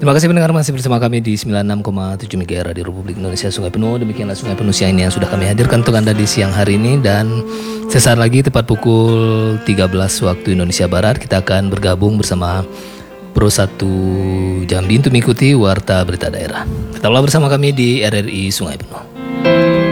Terima kasih pendengar masih bersama kami di 96,7 MHz Radio Republik Indonesia Sungai Penuh. Demikianlah Sungai Penuh siang ini yang sudah kami hadirkan untuk Anda di siang hari ini. Dan sesaat lagi tepat pukul 13 waktu Indonesia Barat kita akan bergabung bersama Pro 1 Jambi untuk mengikuti Warta Berita Daerah. Tetaplah bersama kami di RRI Sungai Penuh.